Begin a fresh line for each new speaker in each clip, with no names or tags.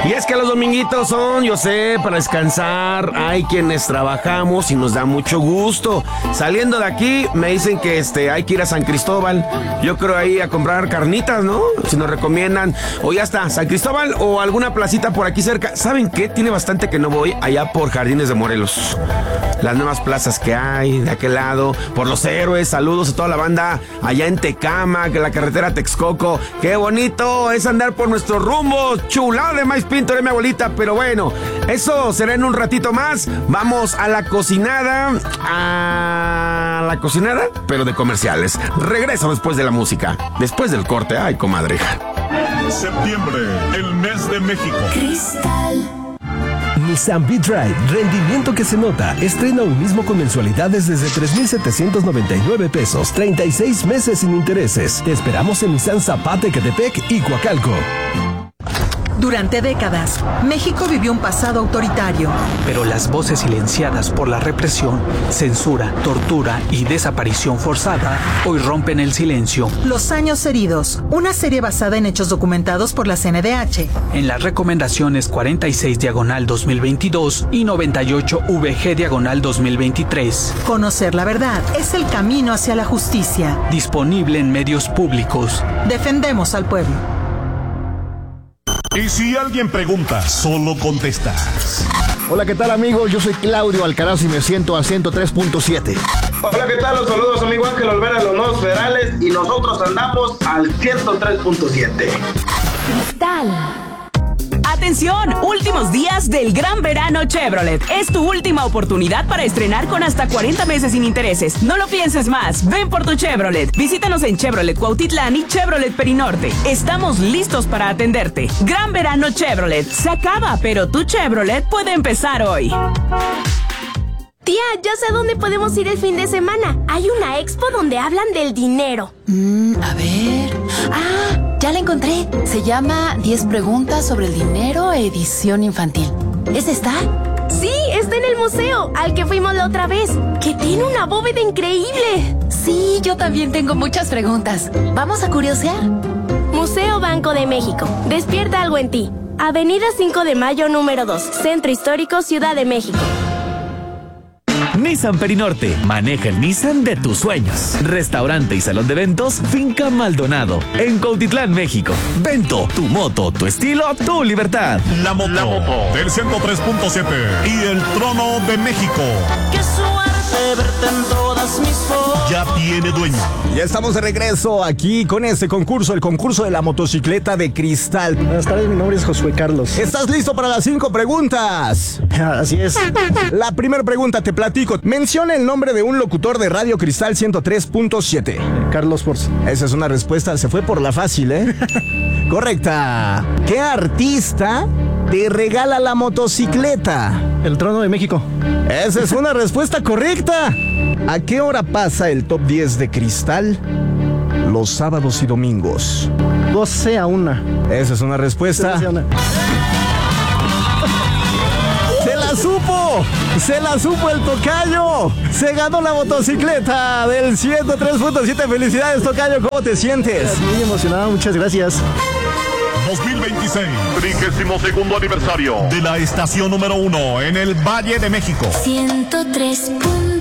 Y es que los dominguitos son, yo sé, para descansar. Hay quienes trabajamos y nos da mucho gusto. Saliendo de aquí, me dicen que hay que ir a San Cristóbal. Yo creo ahí a comprar carnitas, ¿no? Si nos recomiendan. O ya está, San Cristóbal o alguna placita por aquí cerca. ¿Saben qué? Tiene bastante que no voy allá por Jardines de Morelos. Las nuevas plazas que hay de aquel lado, por Los Héroes. Saludos a toda la banda allá en Tecama, que la carretera Texcoco. Qué bonito es andar por nuestros rumbos. Chulada de maíz pinto de mi abuelita. Pero bueno, eso será en un ratito más. Vamos a la cocinada. A la cocinada, pero de comerciales. Regreso después de la música. Después del corte. Ay, comadre.
Septiembre, el mes de México.
Cristal.
Nissan V-Drive, rendimiento que se nota. Estrena hoy mismo con mensualidades desde 3,799 pesos, 36 meses sin intereses. Te esperamos en Nissan Zapata, Ecatepec y Coacalco.
Durante décadas, México vivió un pasado autoritario.
Pero las voces silenciadas por la represión, censura, tortura y desaparición forzada hoy rompen el silencio.
Los años heridos, una serie basada en hechos documentados por la CNDH.
En las recomendaciones 46/2022 y 98/VG/2023.
Conocer la verdad es el camino hacia la justicia.
Disponible en medios públicos.
Defendemos al pueblo.
Y si alguien pregunta, solo contestas.
Hola, ¿qué tal, amigos? Yo soy Claudio Alcaraz y me siento al 103.7.
Hola, ¿qué tal? Los saludos, amigo Ángel Olvera de los Nuevos Federales y nosotros andamos al 103.7.
Cristal.
Atención, últimos días del gran verano Chevrolet. Es tu última oportunidad para estrenar con hasta 40 meses sin intereses. No lo pienses más, ven por tu Chevrolet. Visítanos en Chevrolet Cuautitlán y Chevrolet Perinorte. Estamos listos para atenderte. Gran verano Chevrolet. Se acaba, pero tu Chevrolet puede empezar hoy.
Tía, ya sé dónde podemos ir el fin de semana. Hay una expo donde hablan del dinero.
A ver... ya la encontré. Se llama 10 preguntas sobre el dinero, edición infantil. ¿Esa está?
Sí, está en el museo, al que fuimos la otra vez, que tiene una bóveda increíble.
Sí, yo también tengo muchas preguntas. ¿Vamos a curiosear?
Museo Banco de México. Despierta algo en ti. Avenida 5 de Mayo, número 2. Centro Histórico, Ciudad de México.
Nissan Perinorte, maneja el Nissan de tus sueños. Restaurante y salón de eventos, Finca Maldonado, en Cuautitlán, México. Vento, tu moto, tu estilo, tu libertad.
La moto del 103.7 y el trono de México.
Qué suerte verte en todas mis fotos.
Ya tiene dueño.
Ya estamos de regreso aquí con este concurso, el concurso de la motocicleta de cristal.
Buenas tardes, mi nombre es Josué Carlos.
¿Estás listo para las 5 preguntas?
Así es.
La primera pregunta, te platico. Menciona el nombre de un locutor de Radio Cristal 103.7.
Carlos Forza.
Esa es una respuesta, se fue por la fácil, ¿eh? Correcta. ¿Qué artista te regala la motocicleta?
El Trono de México.
Esa es una respuesta correcta. ¿A qué hora pasa el top 10 de Cristal? Los sábados y domingos.
12:01.
Esa es una respuesta.
12:01.
¡Se la supo el tocayo! ¡Se ganó la motocicleta del 103.7! ¡Felicidades, tocayo! ¿Cómo te sientes?
Muy emocionado, muchas gracias.
2026, 32º aniversario de la estación número 1 en el Valle de México.
103.7.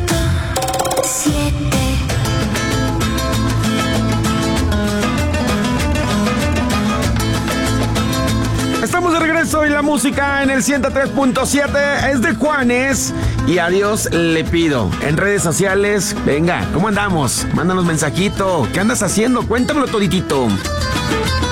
Estamos de regreso y la música en el 103.7 es de Juanes y a Dios le pido. En redes sociales, venga, ¿cómo andamos? Mándanos mensajito. ¿Qué andas haciendo? Cuéntamelo toditito.